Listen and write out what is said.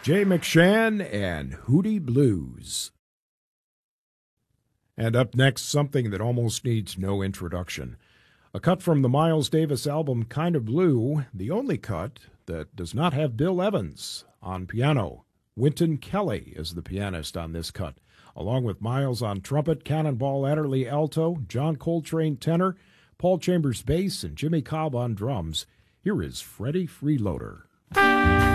Jay McShann and Hootie Blues. And up next, something that almost needs no introduction. A cut from the Miles Davis album Kind of Blue, the only cut that does not have Bill Evans on piano. Wynton Kelly is the pianist on this cut, along with Miles on trumpet, Cannonball Adderley alto, John Coltrane tenor, Paul Chambers bass, and Jimmy Cobb on drums. Here is Freddie Freeloader.